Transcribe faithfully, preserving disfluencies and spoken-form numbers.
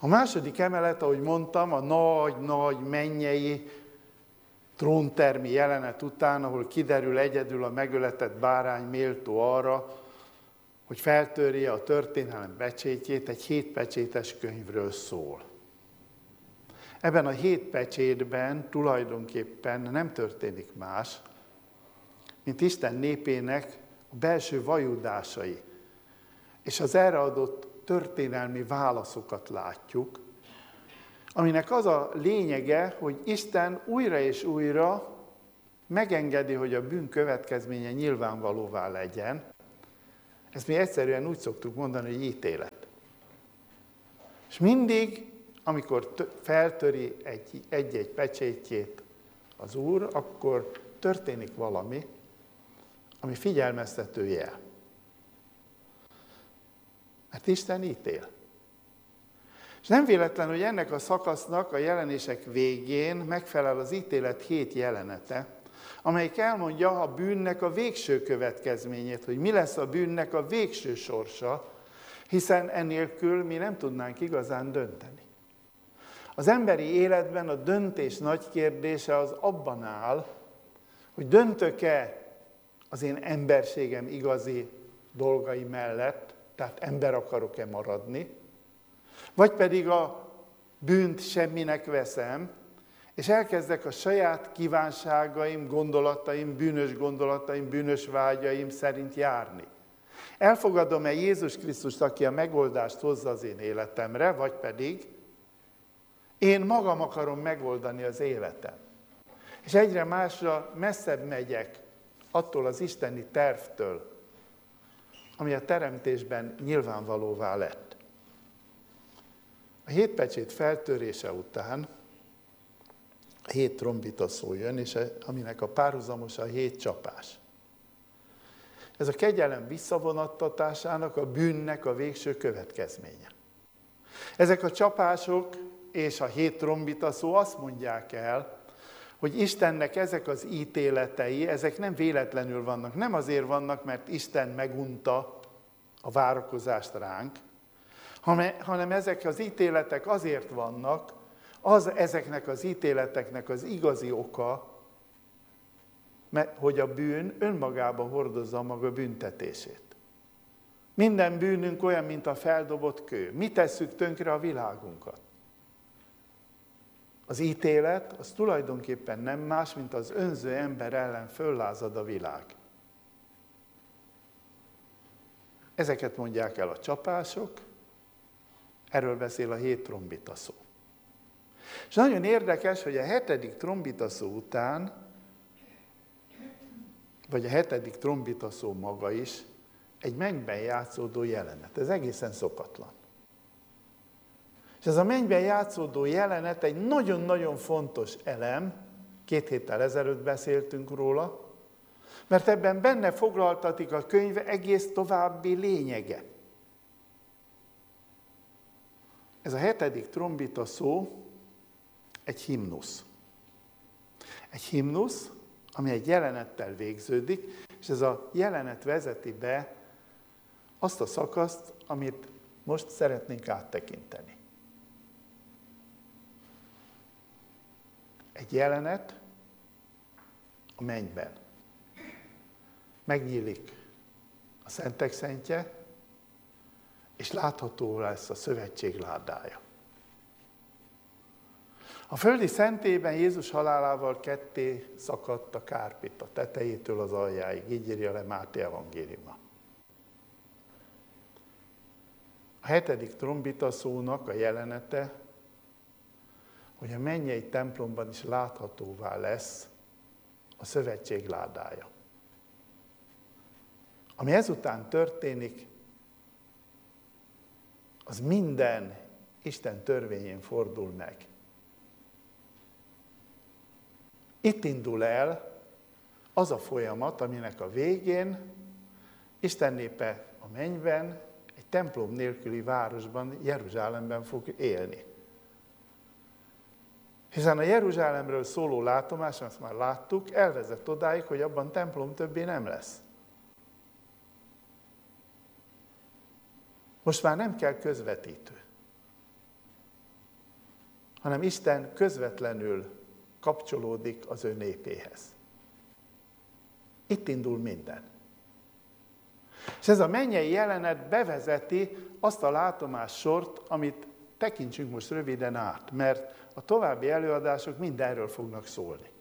A második emelet, ahogy mondtam, a nagy-nagy mennyei tróntermi jelenet után, ahol kiderül egyedül a megöletett bárány méltó arra, hogy feltörje a történelem pecsétjét, egy hétpecsétes könyvről szól. Ebben a hét pecsétben tulajdonképpen nem történik más, mint Isten népének a belső vajudásai, és az erre adott történelmi válaszokat látjuk, aminek az a lényege, hogy Isten újra és újra megengedi, hogy a bűn következménye nyilvánvalóvá legyen. Ezt mi egyszerűen úgy szoktuk mondani, hogy ítélet. És mindig, amikor feltöri egy-egy pecsétjét az Úr, akkor történik valami, ami figyelmeztető jel. Mert Isten ítél. És nem véletlen, hogy ennek a szakasznak a jelenések végén megfelel az ítélet hét jelenete, amelyik elmondja a bűnnek a végső következményét, hogy mi lesz a bűnnek a végső sorsa, hiszen ennélkül mi nem tudnánk igazán dönteni. Az emberi életben a döntés nagy kérdése az abban áll, hogy döntök-e az én emberségem igazi dolgai mellett, tehát ember akarok-e maradni, vagy pedig a bűnt semminek veszem, és elkezdek a saját kívánságaim, gondolataim, bűnös gondolataim, bűnös vágyaim szerint járni. Elfogadom-e Jézus Krisztust, aki a megoldást hozza az én életemre, vagy pedig én magam akarom megoldani az életem. És egyre másra messzebb megyek attól az isteni tervtől, ami a teremtésben nyilvánvalóvá lett. A hét pecsét feltörése után a hét trombita szó jön, és aminek a párhuzamos a hét csapás. Ez a kegyelem visszavonattatásának, a bűnnek a végső következménye. Ezek a csapások és a hét trombita szó azt mondják el, hogy Istennek ezek az ítéletei, ezek nem véletlenül vannak. Nem azért vannak, mert Isten megunta a várakozást ránk, hanem ezek az ítéletek azért vannak, az ezeknek az ítéleteknek az igazi oka, hogy a bűn önmagában hordozza maga büntetését. Minden bűnünk olyan, mint a feldobott kő. Mi tesszük tönkre a világunkat? Az ítélet az tulajdonképpen nem más, mint az önző ember ellen föllázad a világ. Ezeket mondják el a csapások, erről beszél a hét trombita szó. És nagyon érdekes, hogy a hetedik trombita szó után, vagy a hetedik trombita szó maga is egy mennyben játszódó jelenet. Ez egészen szokatlan. És ez a mennyben játszódó jelenet egy nagyon-nagyon fontos elem, két héttel ezelőtt beszéltünk róla, mert ebben benne foglaltatik a könyv egész további lényege. Ez a hetedik trombita szó egy himnusz. Egy himnusz, ami egy jelenettel végződik, és ez a jelenet vezeti be azt a szakaszt, amit most szeretnénk áttekinteni. Egy jelenet a mennyben. Megnyílik a szentek szentje, és látható lesz a szövetség ládája. A földi szentében Jézus halálával ketté szakadt a kárpit, a tetejétől az aljáig, így írja le Máté evangéliuma. A hetedik trombita szónak a jelenete, hogy a mennyei templomban is láthatóvá lesz a szövetség ládája. Ami ezután történik, az minden Isten törvényén fordul meg. Itt indul el az a folyamat, aminek a végén Isten népe a mennyben, egy templom nélküli városban, Jeruzsálemben fog élni. Hiszen a Jeruzsálemről szóló látomás, azt már láttuk, elvezet odáig, hogy abban templom többé nem lesz. Most már nem kell közvetítő. hanem Isten közvetlenül kapcsolódik az ő népéhez. Itt indul minden. És ez a mennyei jelenet bevezeti azt a látomássort, amit tekintsünk most röviden át, mert a további előadások mind erről fognak szólni.